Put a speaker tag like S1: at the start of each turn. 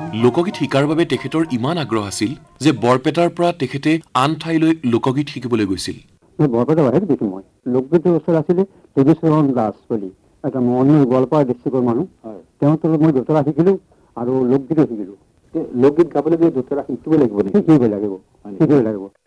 S1: লোকগীত শিকাৰ বাবে তেখেতৰ ইমান আগ্ৰহ আছিল যে বৰপেটাৰ পৰা তেখেতে আন ঠাইলৈ লোকগীত শিকিবলৈ গৈছিল।
S2: বৰপেটা বাহিৰত গৈছো মই। লোকগীতৰ ওচৰত আছিলে যোগেশ্বৰণ দাস বুলি এটা অন্য গোৱালপাৰা ডিষ্ট্ৰিক্টৰ মানুহ। তেওঁৰ তলত মই দোতৰা শিকিলো আৰু লোকগীতো শিকিলো। লোকগীত গাবলৈ গৈ দোতৰা শিকিব লাগিব নেকি? শিকিব লাগিব।